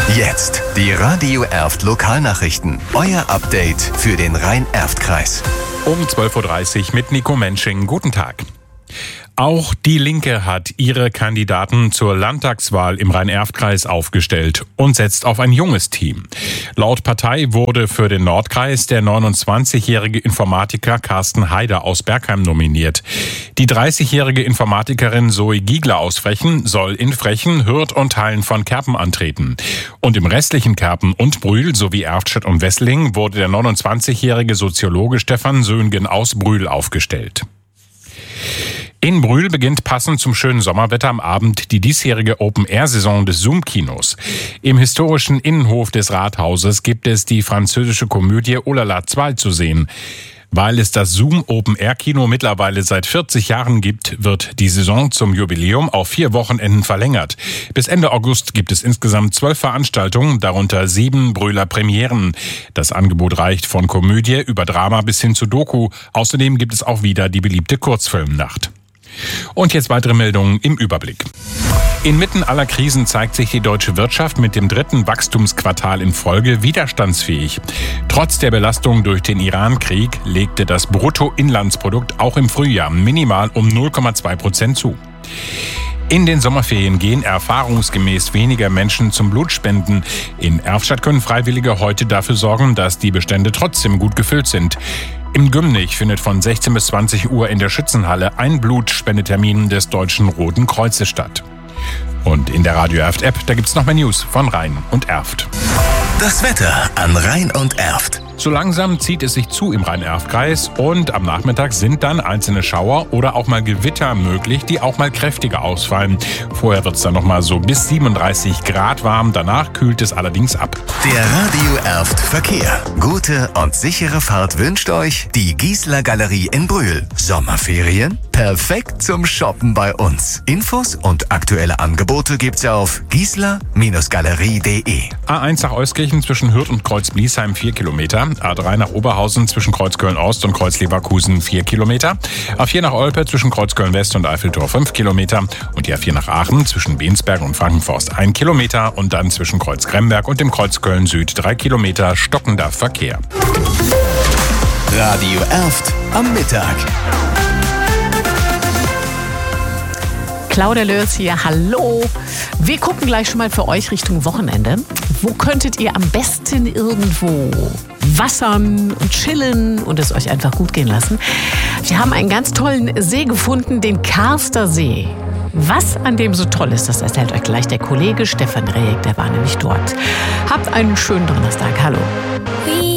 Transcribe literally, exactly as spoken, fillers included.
Jetzt die Radio Erft Lokalnachrichten. Euer Update für den Rhein-Erft-Kreis. Um zwölf Uhr dreißig mit Nico Mensching. Guten Tag. Auch die Linke hat ihre Kandidaten zur Landtagswahl im Rhein-Erft-Kreis aufgestellt und setzt auf ein junges Team. Laut Partei wurde für den Nordkreis der neunundzwanzigjährige Informatiker Carsten Heider aus Bergheim nominiert. Die dreißigjährige Informatikerin Zoe Giegler aus Frechen soll in Frechen, Hürth und Teilen von Kerpen antreten. Und im restlichen Kerpen und Brühl sowie Erftstadt und Wessling wurde der neunundzwanzigjährige Soziologe Stefan Söhngen aus Brühl aufgestellt. In Brühl beginnt passend zum schönen Sommerwetter am Abend die diesjährige Open-Air-Saison des Zoom-Kinos. Im historischen Innenhof des Rathauses gibt es die französische Komödie Oh la la zwei zu sehen. Weil es das Zoom Open-Air-Kino mittlerweile seit vierzig Jahren gibt, wird die Saison zum Jubiläum auf vier Wochenenden verlängert. Bis Ende August gibt es insgesamt zwölf Veranstaltungen, darunter sieben Brühler Premieren. Das Angebot reicht von Komödie über Drama bis hin zu Doku. Außerdem gibt es auch wieder die beliebte Kurzfilmnacht. Und jetzt weitere Meldungen im Überblick. Inmitten aller Krisen zeigt sich die deutsche Wirtschaft mit dem dritten Wachstumsquartal in Folge widerstandsfähig. Trotz der Belastung durch den Iran-Krieg legte das Bruttoinlandsprodukt auch im Frühjahr minimal um null Komma zwei Prozent zu. In den Sommerferien gehen erfahrungsgemäß weniger Menschen zum Blutspenden. In Erftstadt können Freiwillige heute dafür sorgen, dass die Bestände trotzdem gut gefüllt sind. Im Gümnich findet von sechzehn bis zwanzig Uhr in der Schützenhalle ein Blutspendetermin des Deutschen Roten Kreuzes statt. Und in der Radio Erft App, da gibt's noch mehr News von Rhein und Erft. Das Wetter an Rhein und Erft. So langsam zieht es sich zu im Rhein-Erft-Kreis und am Nachmittag sind dann einzelne Schauer oder auch mal Gewitter möglich, die auch mal kräftiger ausfallen. Vorher wird es dann noch mal so bis siebenunddreißig Grad warm, danach kühlt es allerdings ab. Der Radio Erft Verkehr. Gute und sichere Fahrt wünscht euch die Giesler Galerie in Brühl. Sommerferien? Perfekt zum Shoppen bei uns. Infos und aktuelle Angebote gibt's auf giesler Galerie punkt de. A eins nach Euskirchen zwischen Hürth und Kreuz-Bliesheim vier Kilometer. A drei nach Oberhausen zwischen Kreuzköln-Ost und Kreuz-Leverkusen vier Kilometer. A vier nach Olpe zwischen Kreuzköln-West und Eiffeltor fünf Kilometer. Und die A vier nach Aachen zwischen Bensberg und Frankenforst ein Kilometer. Und dann zwischen Kreuz-Gremberg und dem Kreuz Köln-Süd drei Kilometer stockender Verkehr. Radio Erft am Mittag. Claudia Lörs hier, hallo. Wir gucken gleich schon mal für euch Richtung Wochenende. Wo könntet ihr am besten irgendwo wassern und chillen und es euch einfach gut gehen lassen? Wir haben einen ganz tollen See gefunden, den Karster See. Was an dem so toll ist, das erzählt euch gleich der Kollege Stefan Rehek, der war nämlich dort. Habt einen schönen Donnerstag, hallo.